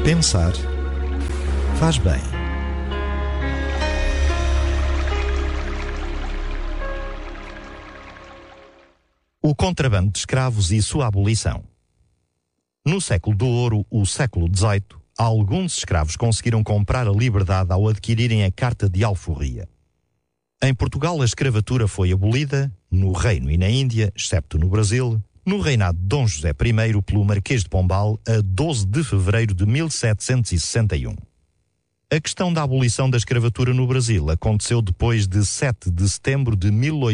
Pensar faz bem. O contrabando de escravos e sua abolição. No século do ouro, o século XVIII, alguns escravos conseguiram comprar a liberdade ao adquirirem a Carta de Alforria. Em Portugal, a escravatura foi abolida, no Reino e na Índia, excepto no Brasil, no reinado de Dom José I pelo Marquês de Pombal, a 12 de fevereiro de 1761. A questão da abolição da escravatura no Brasil aconteceu depois de 7 de setembro de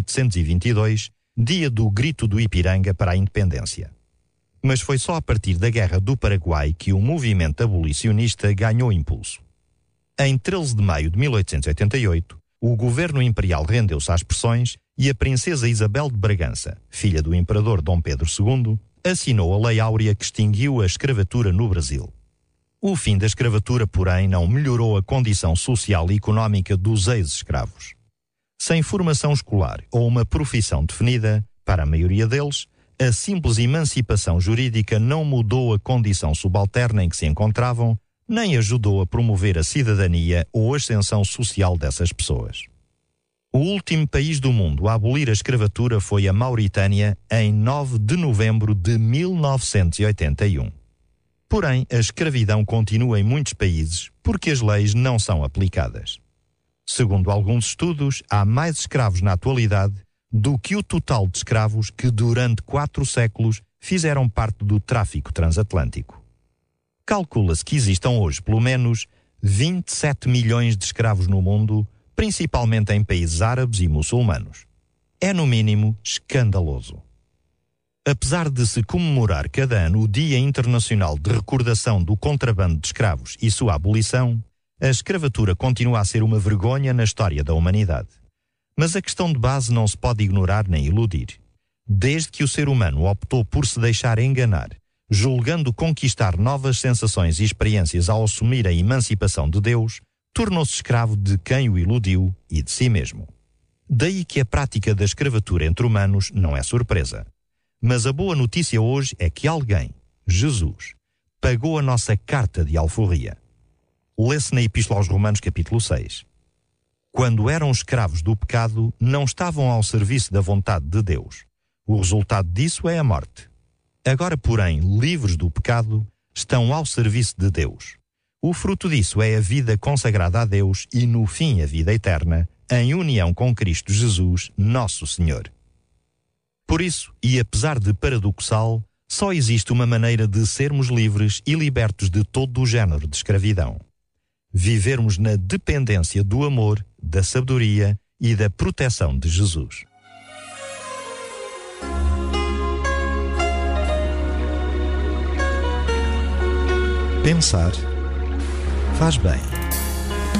1822, dia do Grito do Ipiranga para a independência. Mas foi só a partir da Guerra do Paraguai que o movimento abolicionista ganhou impulso. Em 13 de maio de 1888, o governo imperial rendeu-se às pressões e a princesa Isabel de Bragança, filha do imperador Dom Pedro II, assinou a Lei Áurea que extinguiu a escravatura no Brasil. O fim da escravatura, porém, não melhorou a condição social e económica dos ex-escravos. Sem formação escolar ou uma profissão definida, para a maioria deles, a simples emancipação jurídica não mudou a condição subalterna em que se encontravam, nem ajudou a promover a cidadania ou a ascensão social dessas pessoas. O último país do mundo a abolir a escravatura foi a Mauritânia em 9 de novembro de 1981. Porém, a escravidão continua em muitos países porque as leis não são aplicadas. Segundo alguns estudos, há mais escravos na atualidade do que o total de escravos que durante 4 séculos fizeram parte do tráfico transatlântico. Calcula-se que existam hoje pelo menos 27 milhões de escravos no mundo, principalmente em países árabes e muçulmanos. É, no mínimo, escandaloso. Apesar de se comemorar cada ano o Dia Internacional de Recordação do Contrabando de Escravos e sua abolição, a escravatura continua a ser uma vergonha na história da humanidade. Mas a questão de base não se pode ignorar nem iludir. Desde que o ser humano optou por se deixar enganar, julgando conquistar novas sensações e experiências ao assumir a emancipação de Deus, tornou-se escravo de quem o iludiu e de si mesmo. Daí que a prática da escravatura entre humanos não é surpresa. Mas a boa notícia hoje é que alguém, Jesus, pagou a nossa Carta de Alforria. Lê-se na Epístola aos Romanos, capítulo 6. Quando eram escravos do pecado, não estavam ao serviço da vontade de Deus. O resultado disso é a morte. Agora, porém, livres do pecado, estão ao serviço de Deus. O fruto disso é a vida consagrada a Deus e, no fim, a vida eterna, em união com Cristo Jesus, nosso Senhor. Por isso, e apesar de paradoxal, só existe uma maneira de sermos livres e libertos de todo o género de escravidão. Vivermos na dependência do amor, da sabedoria e da proteção de Jesus. Pensar faz bem.